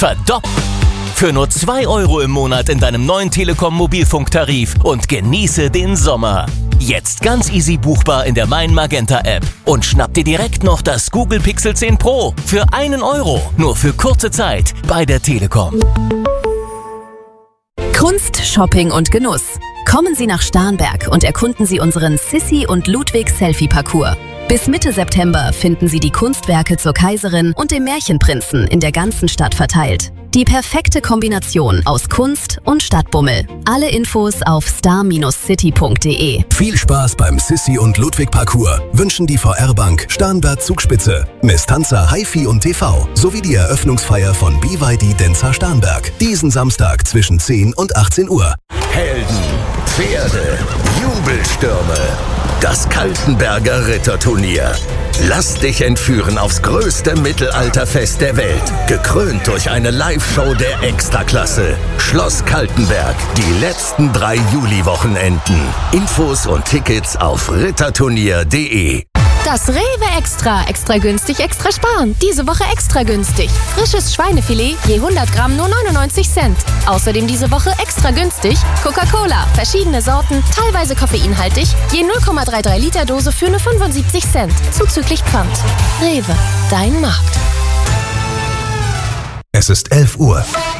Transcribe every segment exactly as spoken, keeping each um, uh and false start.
verdoppelt. Für nur zwei Euro im Monat in deinem neuen Telekom-Mobilfunktarif und genieße den Sommer. Jetzt ganz easy buchbar in der Mein Magenta App. Und schnapp dir direkt noch das Google Pixel zehn Pro für einen Euro. Nur für kurze Zeit bei der Telekom. Kunst, Shopping und Genuss. Kommen Sie nach Starnberg und erkunden Sie unseren Sissi und Ludwig Selfie-Parcours. Bis Mitte September finden Sie die Kunstwerke zur Kaiserin und dem Märchenprinzen in der ganzen Stadt verteilt. Die perfekte Kombination aus Kunst und Stadtbummel. Alle Infos auf star city punkt de. Viel Spaß beim Sissi und Ludwig Parcours wünschen die V R-Bank Starnberg Zugspitze, Mestanza HiFi und T V sowie die Eröffnungsfeier von B Y D Denza Starnberg. Diesen Samstag zwischen zehn und achtzehn Uhr. Helden, Pferde, Jubelstürme. Das Kaltenberger Ritterturnier. Lass dich entführen aufs größte Mittelalterfest der Welt. Gekrönt durch eine Live-Show der Extraklasse. Schloss Kaltenberg. Die letzten drei Juli-Wochenenden. Infos und Tickets auf ritterturnier punkt de. Das Rewe Extra. Extra günstig, extra sparen. Diese Woche extra günstig. Frisches Schweinefilet, je hundert Gramm nur neunundneunzig Cent. Außerdem diese Woche extra günstig Coca-Cola. Verschiedene Sorten, teilweise koffeinhaltig. Je null Komma dreiunddreißig Liter Dose für nur fünfundsiebzig Cent. Zuzüglich Pfand. Rewe, dein Markt. Es ist elf Uhr.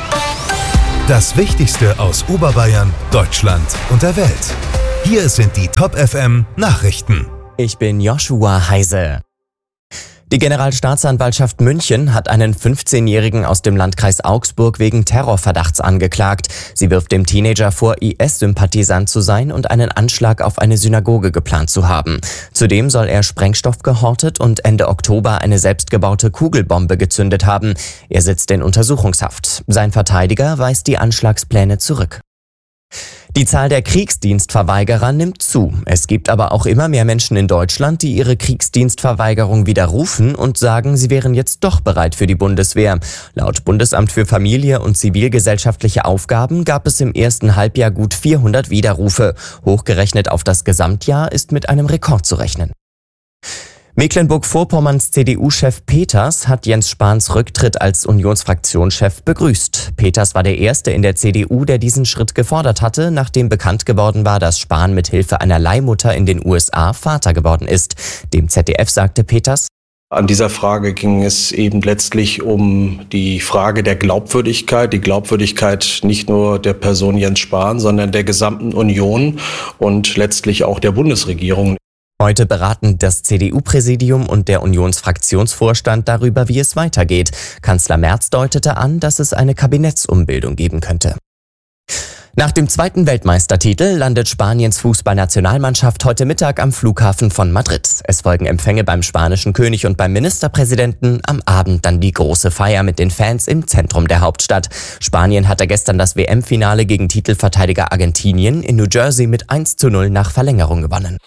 Das Wichtigste aus Oberbayern, Deutschland und der Welt. Hier sind die Top F M Nachrichten. Ich bin Joshua Heise. Die Generalstaatsanwaltschaft München hat einen fünfzehnjährigen aus dem Landkreis Augsburg wegen Terrorverdachts angeklagt. Sie wirft dem Teenager vor, I S-Sympathisant zu sein und einen Anschlag auf eine Synagoge geplant zu haben. Zudem soll er Sprengstoff gehortet und Ende Oktober eine selbstgebaute Kugelbombe gezündet haben. Er sitzt in Untersuchungshaft. Sein Verteidiger weist die Anschlagspläne zurück. Die Zahl der Kriegsdienstverweigerer nimmt zu. Es gibt aber auch immer mehr Menschen in Deutschland, die ihre Kriegsdienstverweigerung widerrufen und sagen, sie wären jetzt doch bereit für die Bundeswehr. Laut Bundesamt für Familie und zivilgesellschaftliche Aufgaben gab es im ersten Halbjahr gut vierhundert Widerrufe. Hochgerechnet auf das Gesamtjahr ist mit einem Rekord zu rechnen. Mecklenburg-Vorpommerns C D U-Chef Peters hat Jens Spahns Rücktritt als Unionsfraktionschef begrüßt. Peters war der Erste in der C D U, der diesen Schritt gefordert hatte, nachdem bekannt geworden war, dass Spahn mit Hilfe einer Leihmutter in den U S A Vater geworden ist. Dem Z D F sagte Peters: An dieser Frage ging es eben letztlich um die Frage der Glaubwürdigkeit, die Glaubwürdigkeit nicht nur der Person Jens Spahn, sondern der gesamten Union und letztlich auch der Bundesregierung. Heute beraten das C D U-Präsidium und der Unionsfraktionsvorstand darüber, wie es weitergeht. Kanzler Merz deutete an, dass es eine Kabinettsumbildung geben könnte. Nach dem zweiten Weltmeistertitel landet Spaniens Fußballnationalmannschaft heute Mittag am Flughafen von Madrid. Es folgen Empfänge beim spanischen König und beim Ministerpräsidenten. Am Abend dann die große Feier mit den Fans im Zentrum der Hauptstadt. Spanien hatte gestern das W M-Finale gegen Titelverteidiger Argentinien in New Jersey mit eins zu null nach Verlängerung gewonnen.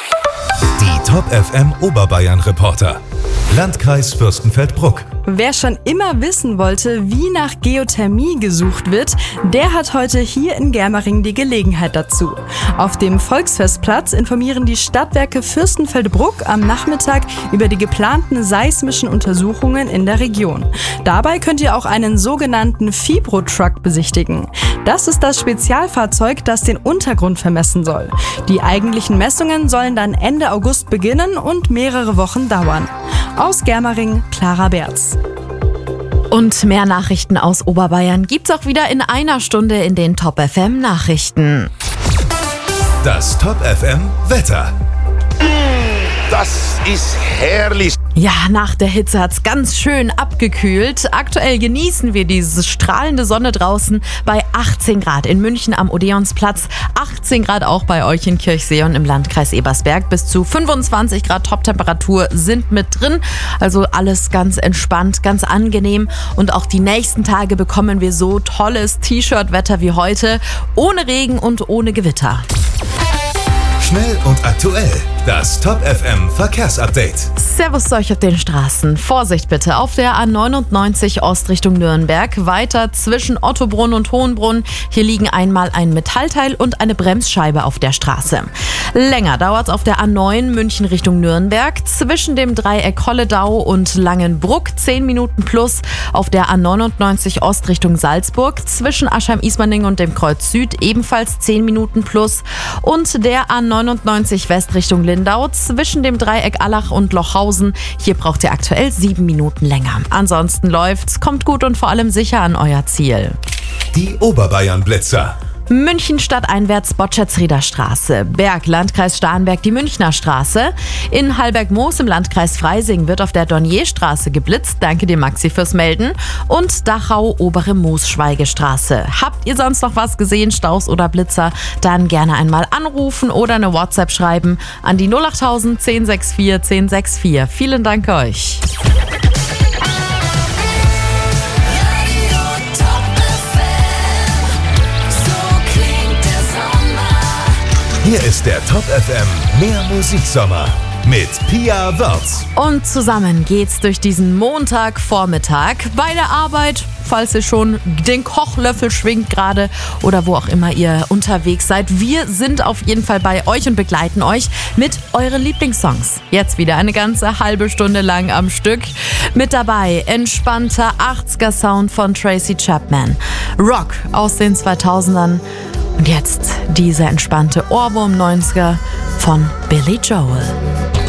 Die Top F M Oberbayern Reporter. Landkreis Fürstenfeldbruck. Wer schon immer wissen wollte, wie nach Geothermie gesucht wird, der hat heute hier in Germering die Gelegenheit dazu. Auf dem Volksfestplatz informieren die Stadtwerke Fürstenfeldbruck am Nachmittag über die geplanten seismischen Untersuchungen in der Region. Dabei könnt ihr auch einen sogenannten Fibro-Truck besichtigen. Das ist das Spezialfahrzeug, das den Untergrund vermessen soll. Die eigentlichen Messungen sollen dann Ende August beginnen und mehrere Wochen dauern. Aus Germering, Clara Berz. Und mehr Nachrichten aus Oberbayern gibt's auch wieder in einer Stunde in den Top F M Nachrichten. Das Top F M Wetter. Das ist herrlich. Ja, nach der Hitze hat's ganz schön abgekühlt. Aktuell genießen wir diese strahlende Sonne draußen bei achtzehn Grad in München am Odeonsplatz, achtzehn Grad auch bei euch in Kirchseeon im Landkreis Ebersberg. Bis zu fünfundzwanzig Grad Toptemperatur sind mit drin. Also alles ganz entspannt, ganz angenehm. Und auch die nächsten Tage bekommen wir so tolles T-Shirt-Wetter wie heute, ohne Regen und ohne Gewitter. Schnell und aktuell. Das Top F M Verkehrsupdate. Servus euch auf den Straßen. Vorsicht bitte auf der A neunundneunzig Ost Richtung Nürnberg. Weiter zwischen Ottobrunn und Hohenbrunn. Hier liegen einmal ein Metallteil und eine Bremsscheibe auf der Straße. Länger dauert es auf der A neun München Richtung Nürnberg. Zwischen dem Dreieck Holledau und Langenbruck zehn Minuten plus. Auf der A neunundneunzig Ost Richtung Salzburg. Zwischen Aschheim-Ismaning und dem Kreuz Süd ebenfalls zehn Minuten plus. Und der A neunundneunzig West Richtung Lindau zwischen dem Dreieck Allach und Lochhausen. Hier braucht ihr aktuell sieben Minuten länger. Ansonsten läuft's, kommt gut und vor allem sicher an euer Ziel. Die Oberbayern-Blitzer. München stadteinwärts Botschaftsrieder Straße, Berg, Landkreis Starnberg, die Münchner Straße. In Hallberg-Moos im Landkreis Freising wird auf der Dornierstraße geblitzt. Danke dir, Maxi, fürs Melden. Und Dachau, Obere Moos-Schweigestraße. Habt ihr sonst noch was gesehen, Staus oder Blitzer? Dann gerne einmal anrufen oder eine WhatsApp schreiben an die null achttausend zehn sechs vier zehn sechs vier. Vielen Dank euch. Hier ist der Top F M Mehr Musiksommer mit Pia Wörz. Und zusammen geht's durch diesen Montagvormittag bei der Arbeit, falls ihr schon den Kochlöffel schwingt gerade oder wo auch immer ihr unterwegs seid. Wir sind auf jeden Fall bei euch und begleiten euch mit euren Lieblingssongs. Jetzt wieder eine ganze halbe Stunde lang am Stück. Mit dabei entspannter achtziger Sound von Tracy Chapman, Rock aus den zweitausendern. Und jetzt dieser entspannte Ohrwurm neunziger von Billy Joel.